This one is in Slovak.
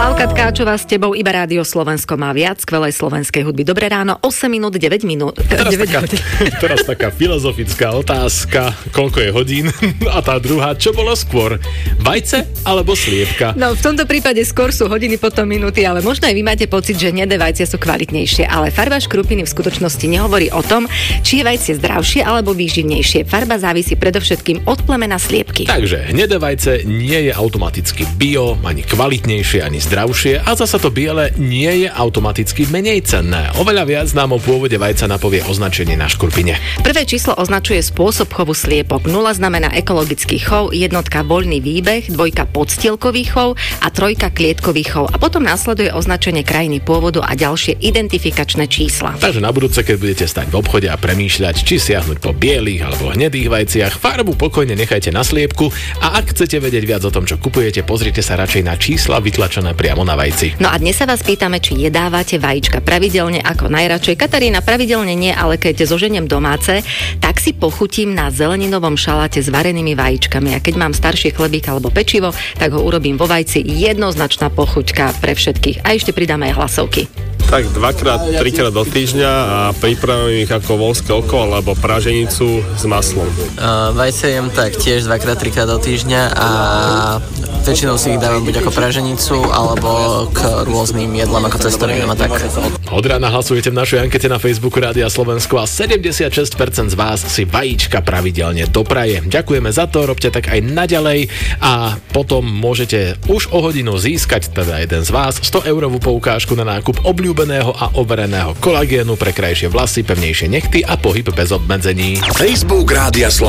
Alenka Tkáčová s tebou, iba Rádio Slovensko má viac skvelej slovenskej hudby. Dobré ráno, 8 minút, 9 minút. Teraz taká filozofická otázka, koľko je hodín? A tá druhá, čo bolo skôr? Vajce alebo sliepka? No, v tomto prípade skôr sú hodiny, potom minúty, ale možno aj vy máte pocit, že hnedé vajcia sú kvalitnejšie, ale farba škrupiny v skutočnosti nehovorí o tom, či je vajcie zdravšie alebo výživnejšie. Farba závisí predovšetkým od plemena sliepky. Takže hnedé vajce nie je automaticky bio, ani kvalitnejšie, ani zdravšie a zasa to biele nie je automaticky menej cenné. Oveľa viac nám o pôvode vajca napovie označenie na škrupine. Prvé číslo označuje spôsob chovu sliepok. 0 znamená ekologický chov, 1 voľný výbeh, 2 podstielkový chov a 3 klietkový chov. A potom následuje označenie krajiny pôvodu a ďalšie identifikačné čísla. Takže na budúce, keď budete stať v obchode a premýšľať, či siahnuť po bielých alebo hnedých vajciach, farbu pokojne nechajte na sliepku a ak chcete vedieť viac o tom, čo kupujete, pozrite sa radšej na čísla vytlačené priamo na vajci. No a dnes sa vás pýtame, či jedávate vajíčka pravidelne ako najradšej. Katarína, pravidelne nie, ale keď zoženiem domáce, tak si pochutím na zeleninovom šaláte s varenými vajíčkami. A keď mám starší chlebík alebo pečivo, tak ho urobím vo vajci. Jednoznačná pochuťka pre všetkých. A ešte pridáme aj hlasovky. Tak 2-3 do týždňa a pripravím ich ako voľské oko alebo praženicu s maslom. Vajce jem tak tiež 2-3 do týždňa a väčšinou si ich dávam buď ako praženicu alebo k rôznym jedlám ako cestovinám a tak. Od rána hlasujete v našej ankete na Facebooku Rádia Slovensko a 76% z vás si vajíčka pravidelne dopraje. Ďakujeme za to, robte tak aj naďalej a potom môžete už o hodinu získať, teda jeden z vás, 100-eurovú poukážku na nákup obľúbeného a overeného kolagénu pre krajšie vlasy, pevnejšie nechty a pohyb bez obmedzení. Facebook Rádia Slovensko.